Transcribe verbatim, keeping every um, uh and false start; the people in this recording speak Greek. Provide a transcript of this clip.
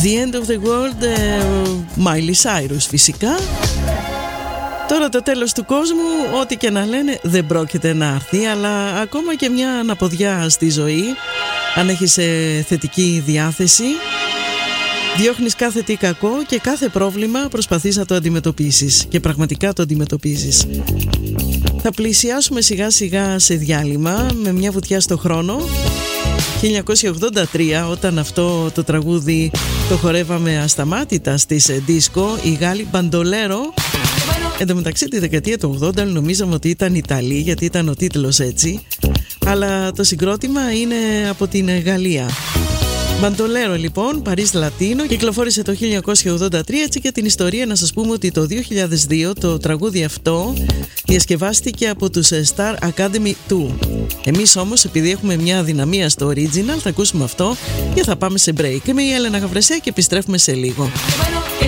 The End of the World, ε, Miley Cyrus φυσικά. Τώρα το τέλος του κόσμου, ό,τι και να λένε δεν πρόκειται να έρθει, αλλά ακόμα και μια αναποδιά στη ζωή, αν έχεις ε, θετική διάθεση, διώχνεις κάθε τι κακό και κάθε πρόβλημα προσπαθείς να το αντιμετωπίσεις και πραγματικά το αντιμετωπίζεις. Θα πλησιάσουμε σιγά σιγά σε διάλειμμα με μια βουτιά στο χρόνο. χίλια εννιακόσια ογδόντα τρία, όταν αυτό το τραγούδι το χορεύαμε ασταμάτητα στις δίσκο, οι Γάλλοι Μπαντολέρο. Εν τω μεταξύ τη δεκαετία του ογδόντα νομίζαμε ότι ήταν Ιταλοί, γιατί ήταν ο τίτλος έτσι, αλλά το συγκρότημα είναι από την Γαλλία. Μπαντολέρο λοιπόν, Παρίς Λατίνο, κυκλοφόρησε το χίλια εννιακόσια ογδόντα τρία. Έτσι, για την ιστορία να σας πούμε ότι το δύο χιλιάδες δύο το τραγούδι αυτό διασκευάστηκε από τους Star Academy δύο. Εμείς όμως, επειδή έχουμε μια αδυναμία στο original, θα ακούσουμε αυτό και θα πάμε σε break. Είμαι η Έλενα Γαβρεσέ και επιστρέφουμε σε λίγο.